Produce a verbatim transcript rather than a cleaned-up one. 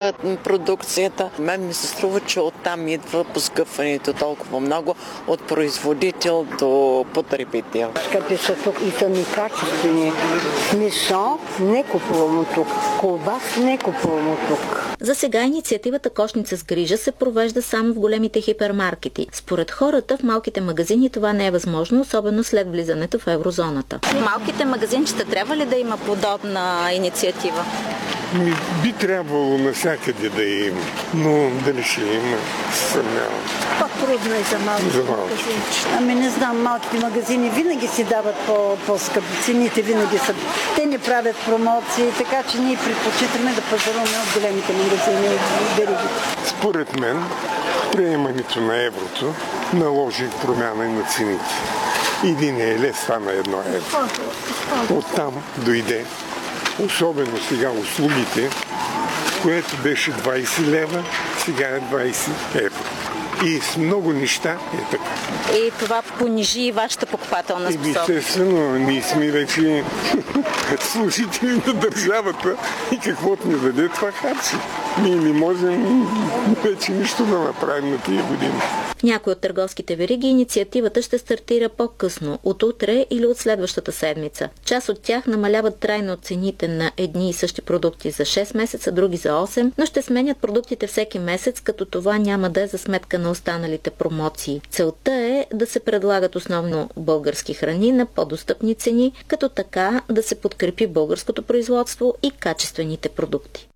на продукцията. Мен ми се струва, че оттам идва поскъпването толкова много от производител до потребител. Скъпи са тук и са ми качествени. Мишо не купувам от тук. Колбас не купувам от тук. За сега инициативата Кошница с грижа се провежда само в големите хипермаркети. Според хората в малките магазини това не е възможно, особено след влизането в еврозоната. В малките магазинчета трябва ли да има подобна инициатива? Ми, би трябвало навсякъде да има, но дали ще има, съмнявам. По-трудно е за малките за малки. магазини. Ами не знам, малките магазини винаги си дават по- по-скъпи, цените винаги са. Те не правят промоции, така че ние предпочитаме да пазаруваме от големите магазини, от веригите. Според мен, приемането на еврото наложи промяна и на цените. Един еле стана едно евро. Оттам дойде, особено сега услугите, което беше двайсет лева, сега е двайсет евро. И с много неща е така. И това понижи вашата покупателна способност. Естествено, ние сме вече служители на държавата и каквото ни даде, това харчи. Ние не можем вече нищо да направим на тия години. В някои от търговските вериги инициативата ще стартира по-късно, от утре или от следващата седмица. Част от тях намаляват трайно цените на едни и същи продукти за шест месеца, други за осем, но ще сменят продуктите всеки месец, като това няма да е за сметка на останалите промоции. Целта е да се предлагат основно български храни на по-достъпни цени, като така да се подкрепи българското производство и качествените продукти.